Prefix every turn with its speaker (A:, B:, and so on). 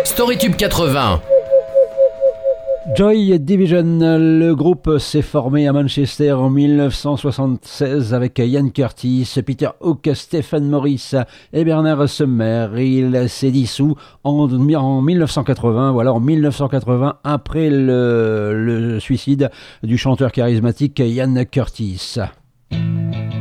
A: Storytube 80.
B: Joy Division, le groupe s'est formé à Manchester en 1976 avec Ian Curtis, Peter Hook, Stephen Morris et Bernard Sumner. Il s'est dissous en 1980, voilà, en 1980, après le suicide du chanteur charismatique Ian Curtis.